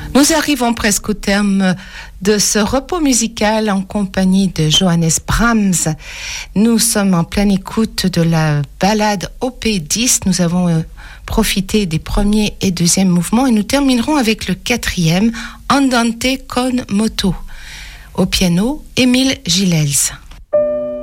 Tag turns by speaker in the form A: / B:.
A: Nous arrivons presque au terme de ce repos musical en compagnie de Johannes Brahms. Nous sommes en pleine écoute de la ballade OP10. Nous avons profité des premiers et deuxièmes mouvements et nous terminerons avec le quatrième, Andante con moto. Au piano, Émile Gilels.